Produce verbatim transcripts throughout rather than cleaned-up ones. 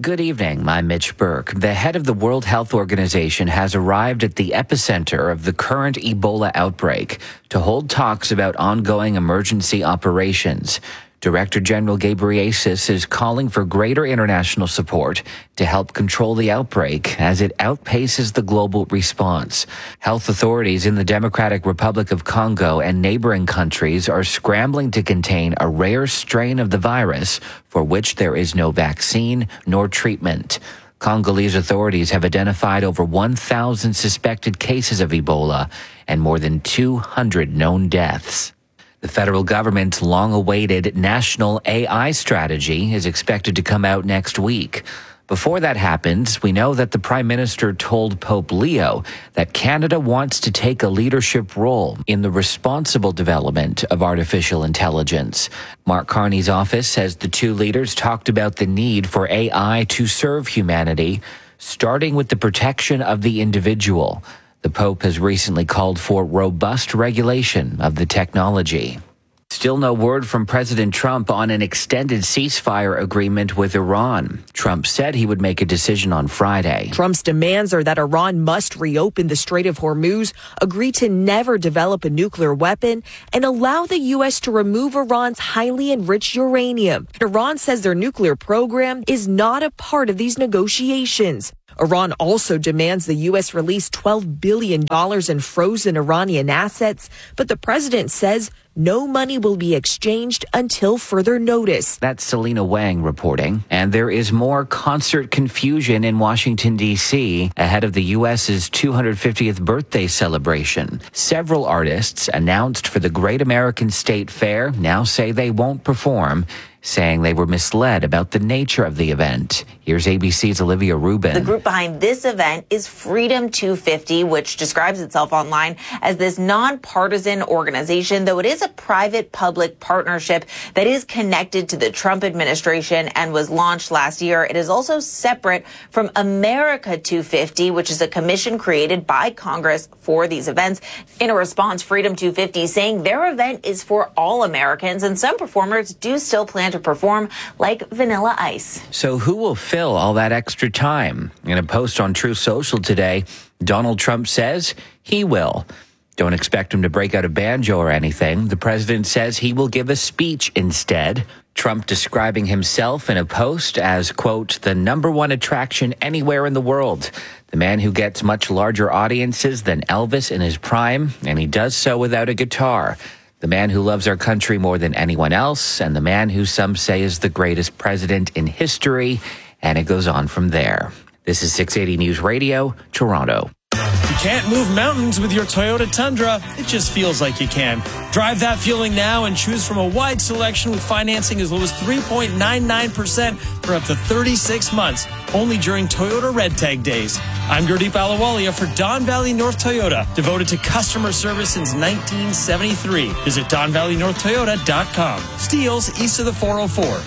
Good evening. I'm Mitch Burke. The head of the World Health Organization has arrived at the epicenter of the current Ebola outbreak to hold talks about ongoing emergency operations. Director General Ghebreyesus is calling for greater international support to help control the outbreak as it outpaces the global response. Health authorities in the Democratic Republic of Congo and neighboring countries are scrambling to contain a rare strain of the virus for which there is no vaccine nor treatment. Congolese authorities have identified over one thousand suspected cases of Ebola and more than two hundred known deaths. The federal government's long-awaited national A I strategy is expected to come out next week. Before that happens, we know that the Prime Minister told Pope Leo that Canada wants to take a leadership role in the responsible development of artificial intelligence. Mark Carney's office says the two leaders talked about the need for A I to serve humanity, starting with the protection of the individual. The Pope has recently called for robust regulation of the technology. Still no word from President Trump on an extended ceasefire agreement with Iran. Trump said he would make a decision on Friday. Trump's demands are that Iran must reopen the Strait of Hormuz, agree to never develop a nuclear weapon, and allow the U S to remove Iran's highly enriched uranium. Iran says their nuclear program is not a part of these negotiations. Iran also demands the U S release twelve billion dollars in frozen Iranian assets, but the president says no money will be exchanged until further notice. That's Selena Wang reporting. And there is more concert confusion in Washington, D C ahead of the U S's two hundred fiftieth birthday celebration. Several artists announced for the Great American State Fair now say they won't perform, saying they were misled about the nature of the event. Here's A B C's Olivia Rubin. The group behind this event is Freedom two fifty, which describes itself online as this nonpartisan organization, though it is a private-public partnership that is connected to the Trump administration and was launched last year. It is also separate from America two fifty, which is a commission created by Congress for these events. In a response, Freedom two fifty saying their event is for all Americans, and some performers do still plan to perform, like Vanilla Ice. So who will fill all that extra time? In a post on Truth Social today, Donald Trump says he will. Don't expect him to break out a banjo or anything. The president says he will give a speech instead. Trump describing himself in a post as, quote, the number one attraction anywhere in the world. The man who gets much larger audiences than Elvis in his prime, and he does so without a guitar. The man who loves our country more than anyone else, and the man who some say is the greatest president in history, and it goes on from there. This is six eighty News Radio, Toronto. You can't move mountains with your Toyota Tundra. It just feels like you can. Drive that feeling now and choose from a wide selection with financing as low as three point nine nine percent for up to thirty-six months, only during Toyota Red Tag Days. I'm Gurdeep Ahluwalia for Don Valley North Toyota, devoted to customer service since nineteen seventy-three. Visit don valley north toyota dot com. Steeles east of the four oh four.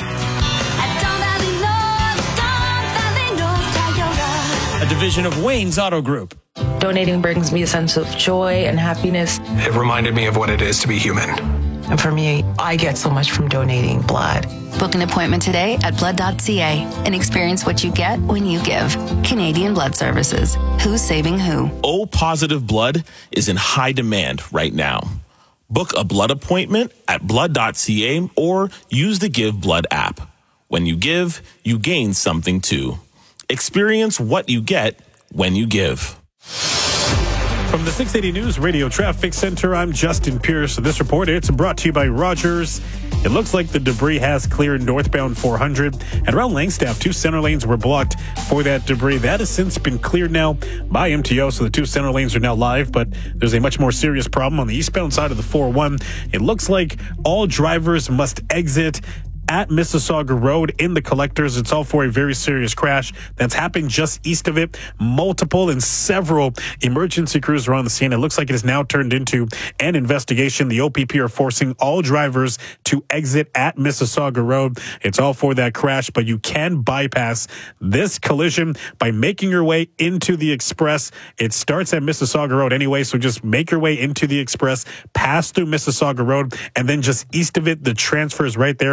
A division of Wayne's Auto Group. Donating brings me a sense of joy and happiness. It reminded me of what it is to be human. And for me, I get so much from donating blood. Book an appointment today at blood dot c a and experience what you get when you give. Canadian Blood Services. Who's saving who? O positive blood is in high demand right now. Book a blood appointment at blood dot c a or use the Give Blood app. When you give, you gain something too. Experience what you get when you give. From the six eighty News Radio Traffic Center, I'm Justin Pierce. This report, it's brought to you by Rogers. It looks like the debris has cleared northbound four hundred. And around Langstaff, two center lanes were blocked for that debris. That has since been cleared now by M T O, so the two center lanes are now live. But there's a much more serious problem on the eastbound side of the four oh one. It looks like all drivers must exit at Mississauga Road in the collectors. It's all for a very serious crash that's happened just east of it. Multiple and several emergency crews are on the scene. It looks like it has now turned into an investigation. The O P P are forcing all drivers to exit at Mississauga Road. It's all for that crash, but you can bypass this collision by making your way into the Express. It starts at Mississauga Road anyway, so just make your way into the Express, pass through Mississauga Road, and then just east of it, the transfer is right there. So you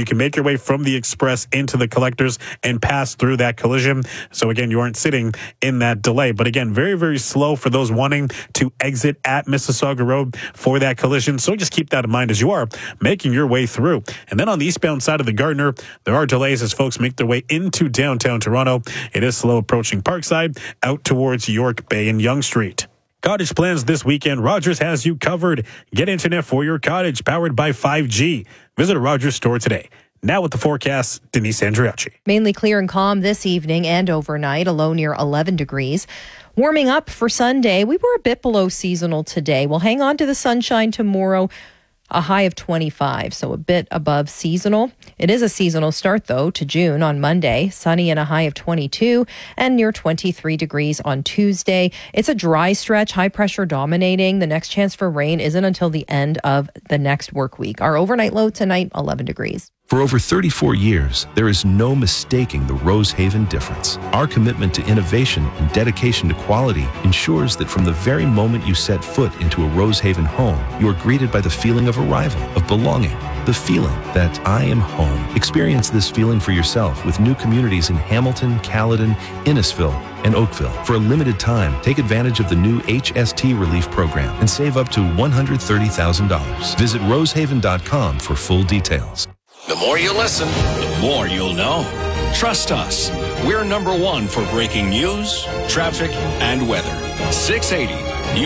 can make your way from the express into the collectors and pass through that collision. So again, you aren't sitting in that delay. But again, very, very slow for those wanting to exit at Mississauga Road for that collision. So just keep that in mind as you are making your way through. And then on the eastbound side of the Gardiner, there are delays as folks make their way into downtown Toronto. It is slow approaching Parkside out towards York Bay and Yonge Street. Cottage plans this weekend. Rogers has you covered. Get internet for your cottage powered by five G. Visit a Rogers store today. Now with the forecast, Denise Andriacci. Mainly clear and calm this evening and overnight, a low near eleven degrees. Warming up for Sunday. We were a bit below seasonal today. We'll hang on to the sunshine tomorrow. A high of twenty-five, so a bit above seasonal. It is a seasonal start, though, to June on Monday. Sunny and a high of twenty-two and near twenty-three degrees on Tuesday. It's a dry stretch, high pressure dominating. The next chance for rain isn't until the end of the next work week. Our overnight low tonight, eleven degrees. For over thirty-four years, there is no mistaking the Rosehaven difference. Our commitment to innovation and dedication to quality ensures that from the very moment you set foot into a Rosehaven home, you are greeted by the feeling of arrival, of belonging, the feeling that I am home. Experience this feeling for yourself with new communities in Hamilton, Caledon, Innisfil, and Oakville. For a limited time, take advantage of the new H S T Relief Program and save up to one hundred thirty thousand dollars. Visit rosehaven dot com for full details. The more you listen, the more you'll know. Trust us. We're number one for breaking news, traffic, and weather. six eighty